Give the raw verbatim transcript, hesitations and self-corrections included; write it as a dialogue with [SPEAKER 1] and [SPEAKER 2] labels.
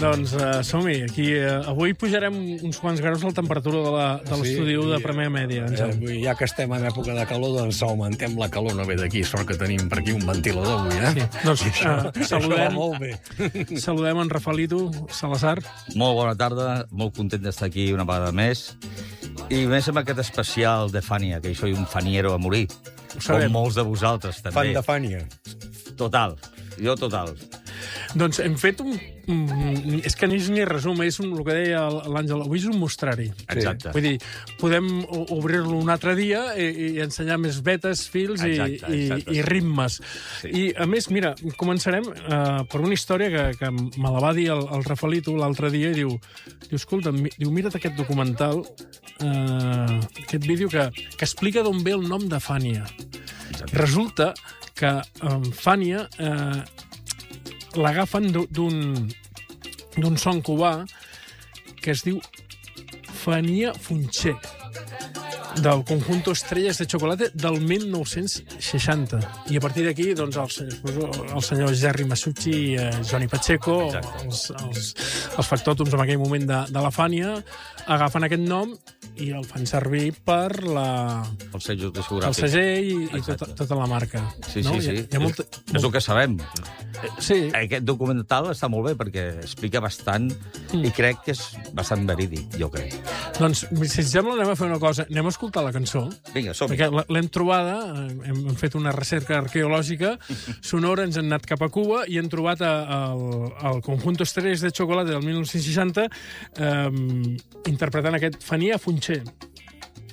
[SPEAKER 1] Doncs uh, som-hi. Aquí, uh, avui pujarem uns quants graus la temperatura de la- de l'estudi u de Premià Mèdia.
[SPEAKER 2] Eh, ja que estem en època de calor, doncs augmentem la calor, no ve d'aquí. Sort que tenim per aquí un ventilador avui, eh?
[SPEAKER 1] Sí. Doncs
[SPEAKER 2] I això,
[SPEAKER 1] uh,
[SPEAKER 2] això va
[SPEAKER 1] saludem,
[SPEAKER 2] molt bé.
[SPEAKER 1] saludem en Rafaelito Salazar.
[SPEAKER 3] Molt bona tarda, molt content d'estar aquí una vegada més. I més amb aquest especial de Fania, que jo soy un faniero a morir.
[SPEAKER 1] Ho sabem.
[SPEAKER 3] Com molts de vosaltres, també.
[SPEAKER 2] Fan de Fània.
[SPEAKER 3] Total. Jo total.
[SPEAKER 1] Doncs hem fet un... un és que ni és ni resum, és un, el que deia l'Àngel, avui és un mostrari.
[SPEAKER 3] Exacte.
[SPEAKER 1] Vull dir, podem o- obrir-lo un altre dia i, i ensenyar més vetes, fils i,
[SPEAKER 3] Exacte,
[SPEAKER 1] i,
[SPEAKER 3] exacte.
[SPEAKER 1] i ritmes.
[SPEAKER 3] Sí.
[SPEAKER 1] I, a més, mira, començarem uh, per una història que, que me la va dir el, el Rafaelito l'altre dia i diu, diu escolta, mi, diu, mira't aquest documental, uh, aquest vídeo que, que explica d'on ve el nom de Fània.
[SPEAKER 3] Exacte.
[SPEAKER 1] Resulta que um, Fània eh, l'agafen d'u- d'un d'un son cubà que es diu Fania Funché, del Conjunto Estrelles de Chocolate del mil nou-cents seixanta. I a partir d'aquí, doncs, el, senyor- el senyor Jerry Masucci i eh, Johnny Pacheco,
[SPEAKER 3] Exacte.
[SPEAKER 1] els, els, els factòtums en aquell moment de, de la Fània, agafen aquest nom i el fan servir per la,
[SPEAKER 3] El sello
[SPEAKER 1] el
[SPEAKER 3] discogràfic.
[SPEAKER 1] segell i, i
[SPEAKER 3] Exacte.
[SPEAKER 1] tota, tota la marca.
[SPEAKER 3] Sí,
[SPEAKER 1] no?
[SPEAKER 3] sí, sí.
[SPEAKER 1] Hi ha, hi ha molta,
[SPEAKER 3] És el que sabem.
[SPEAKER 1] Sí,
[SPEAKER 3] Aquest documental està molt bé perquè explica bastant i crec que és bastant verídic, jo crec.
[SPEAKER 1] doncs, si et sembla, anem a fer una cosa. Anem a escoltar la cançó,
[SPEAKER 3] Vinga, som-hi.
[SPEAKER 1] perquè l- l'hem trobada, eh, hem, hem fet una recerca arqueològica sonora, ens hem anat cap a Cuba i hem trobat a, a, el, el Conjunto Estrelles de Chocolate del mil nou-cents seixanta eh, interpretant aquest Fania Funché.